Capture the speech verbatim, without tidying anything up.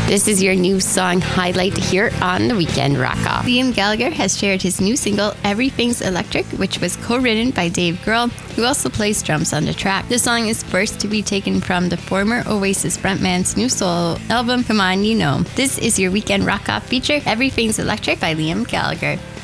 This is your new song highlight here on the Weekend Rock Off. Liam Gallagher has shared his new single, Everything's Electric, which was co-written by Dave Grohl, who also plays drums on the track. The song is first to be taken from the former Oasis frontman's new solo album, Come On You Know. This is your Weekend Rock Off feature, Everything's Electric by Liam Gallagher.